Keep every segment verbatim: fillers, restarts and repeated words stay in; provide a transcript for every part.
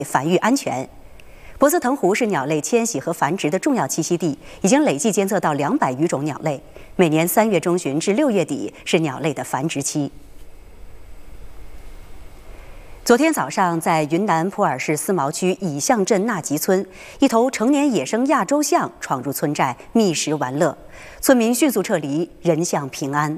繁育安全。博斯腾湖是鸟类迁徙和繁殖的重要栖息地，已经累计监测到两百余种鸟类。每年三月中旬至六月底是鸟类的繁殖期。昨天早上，在云南普洱市思茅区乙象镇纳吉村，一头成年野生亚洲象闯入村寨觅食玩乐，村民迅速撤离，人象平安。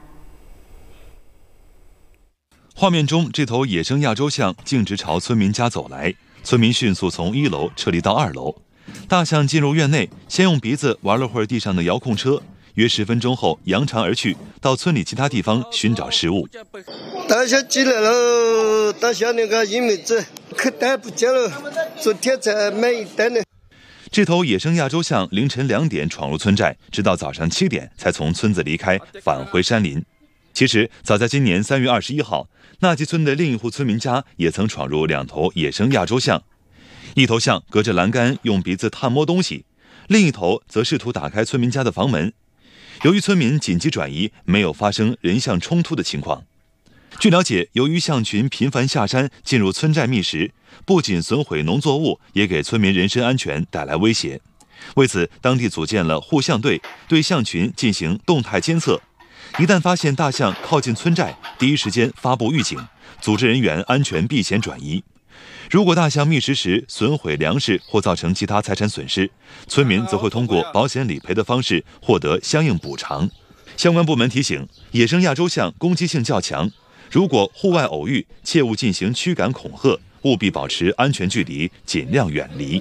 画面中，这头野生亚洲象径直朝村民家走来，村民迅速从一楼撤离到二楼。大象进入院内，先用鼻子玩了会儿地上的遥控车，约十分钟后扬长而去，到村里其他地方寻找食物。 大象进来了，大象那个银妹子可逮不见了，昨天才买一单呢。 这头野生亚洲象凌晨两点闯入村寨，直到早上七点才从村子离开，返回山林。其实，早在今年三月二十一号，纳吉村的另一户村民家也曾闯入两头野生亚洲象，一头象隔着栏杆用鼻子探摸东西，另一头则试图打开村民家的房门。由于村民紧急转移，没有发生人象冲突的情况。据了解，由于象群频繁下山进入村寨觅食，不仅损毁农作物，也给村民人身安全带来威胁。为此，当地组建了护象队，对象群进行动态监测。一旦发现大象靠近村寨，第一时间发布预警，组织人员安全避险转移。如果大象觅食时损毁粮食或造成其他财产损失，村民则会通过保险理赔的方式获得相应补偿。相关部门提醒，野生亚洲象攻击性较强，如果户外偶遇，切勿进行驱赶恐吓，务必保持安全距离，尽量远离。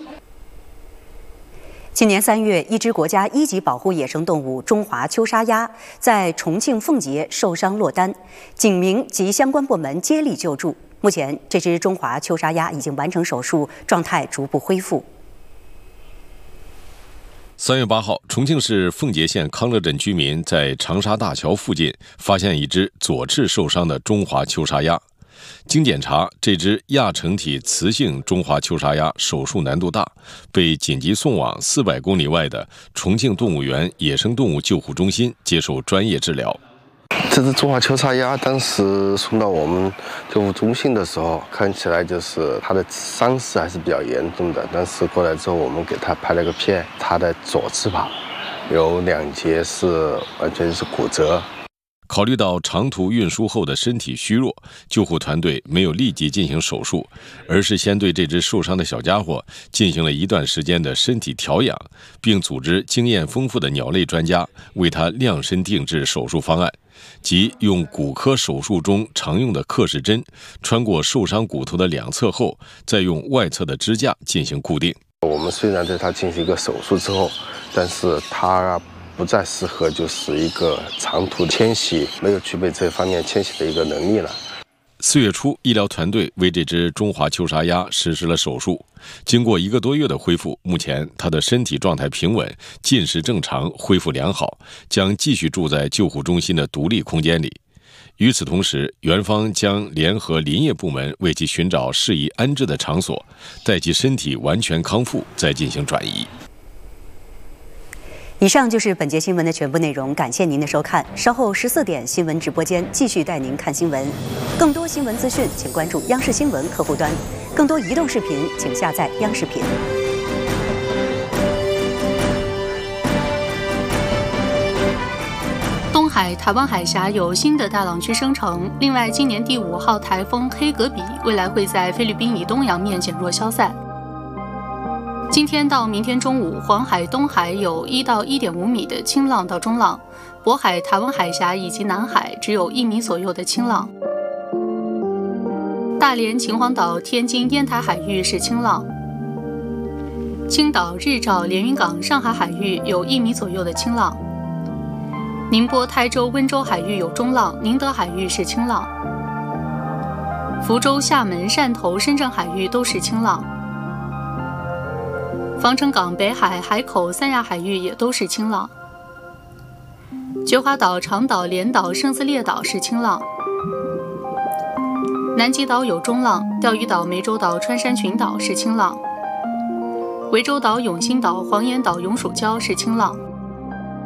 今年三月，一只国家一级保护野生动物中华秋沙鸭在重庆奉节受伤落单，警民及相关部门接力救助。目前，这只中华秋沙鸭已经完成手术，状态逐步恢复。 三月八号，重庆市奉节县康乐镇居民在长沙大桥附近发现一只左翅受伤的中华秋沙鸭。经检查，这只亚成体雌性中华秋沙鸭手术难度大，被紧急送往四百公里外的重庆动物园野生动物救护中心接受专业治疗。 这只中华秋沙鸭当时送到我们救护中心的时候，看起来就是它的伤势还是比较严重的。但是过来之后，我们给它拍了个片，它的左翅膀有两节是完全是骨折。 考虑到长途运输后的身体虚弱，救护团队没有立即进行手术，而是先对这只受伤的小家伙进行了一段时间的身体调养，并组织经验丰富的鸟类专家为它量身定制手术方案，即用骨科手术中常用的刻氏针穿过受伤骨头的两侧后，再用外侧的支架进行固定。 我们虽然对它进行一个手术之后，但是它不再适合就是一个长途迁徙，没有具备这方面迁徙的一个能力了。 四月初，医疗团队为这只中华秋沙鸭实施了手术，经过一个多月的恢复，目前它的身体状态平稳，进食正常，恢复良好，将继续住在救护中心的独立空间里。与此同时，园方将联合林业部门为其寻找适宜安置的场所，待其身体完全康复再进行转移。 以上就是本节新闻的全部内容，感谢您的收看。稍后十四点，新闻直播间继续带您看新闻。更多新闻资讯，请关注央视新闻客户端。更多移动视频，请下载央视频。 东海、台湾海峡有新的大浪区生成。另外，今年第五号台风黑格比未来会在菲律宾以东洋面减弱消散。今天到明天中午，黄海、东海有一到一点五米的轻浪到中浪，渤海、台湾海峡以及南海只有一米左右的轻浪。大连、秦皇岛、天津、烟台海域是轻浪。青岛、日照、连云港、上海海域有一米左右的轻浪。宁波、台州、温州海域有中浪，宁德海域是轻浪。福州、厦门、汕头、深圳海域都是轻浪。防城港、北海、海口、三亚海域也都是轻浪。菊花岛、长岛、连岛、圣斯列岛是轻浪。南极岛有中浪，钓鱼岛、湄洲岛、穿山群岛是轻浪。涠洲岛、永兴岛、黄岩岛、永暑礁是轻浪。